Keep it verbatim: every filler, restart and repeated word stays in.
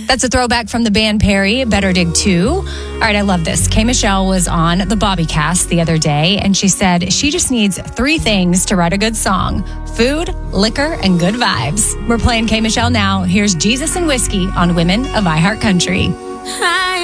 That's a throwback from the band Perry, Better Dig two. All right, I love this. K. Michelle was on the Bobbycast the other day, and she said she just needs three things to write a good song: food, liquor, and good vibes. We're playing K. Michelle now. Here's Jesus and Whiskey on Women of iHeart Country. I